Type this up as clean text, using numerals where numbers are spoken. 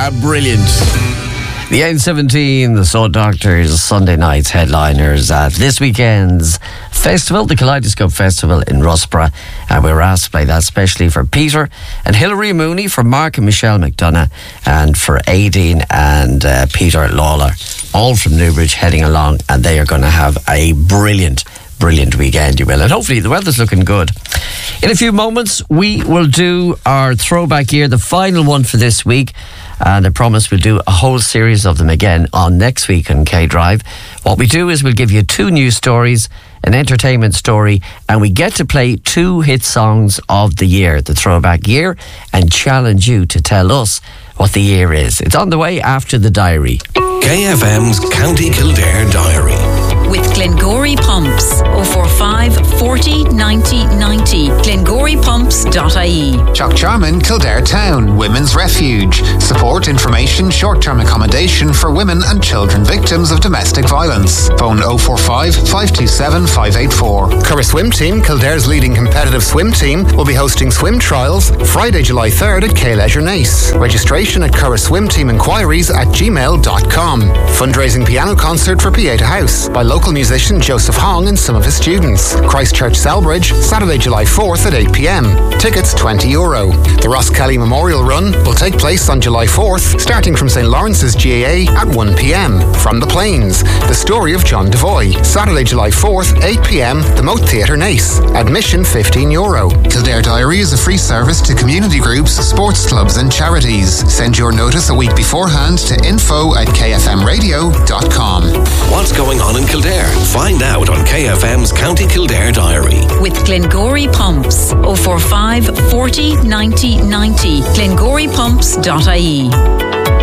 Brilliant. The 8:17, the Soul Doctors, Sunday night's headliners at this weekend's festival, the Kaleidoscope Festival in Rusborough. And we were asked to play that especially for Peter and Hilary Mooney, for Mark and Michelle McDonough, and for Aideen and Peter Lawler, all from Newbridge heading along, and they are going to have a brilliant weekend, you will. And hopefully the weather's looking good. In a few moments, we will do our throwback year, the final one for this week. And I promise we'll do a whole series of them again on next week on K-Drive. What we do is we'll give you 2 news stories, an entertainment story, and we get to play 2 hit songs of the year, the throwback year, and challenge you to tell us what the year is. It's on the way after the diary. KFM's County Kildare Diary. With Glengory Pumps. 045 40 90 90. GlengoryPumps.ie. Jock Jarman, Kildare Town, Women's Refuge. Support, information, short-term accommodation for women and children victims of domestic violence. Phone 045 527 584. Curragh Swim Team, Kildare's leading competitive swim team, will be hosting swim trials Friday, July 3rd at K-Leisure Nace. Registration at Curragh Swim Team Inquiries at gmail.com. Fundraising piano concert for Pieta House by local musician Joseph Hong and some of his students. Christchurch Selbridge, Saturday, July 4th at 8 p.m. Tickets €20. The Ross Kelly Memorial Run will take place on July 4th, starting from St. Lawrence's GAA at 1 p.m. From the Plains, the story of John Devoy. Saturday, July 4th, 8 p.m. The Moat Theatre Nace. Admission €15. Kildare Diary is a free service to community groups, sports clubs and charities. Send your notice a week beforehand to info@kfmradio.com. What's going on in Kildare? Find out on KFM's County Kildare Diary. With Glengory Pumps. 045 40 90 90. GlengoryPumps.ie.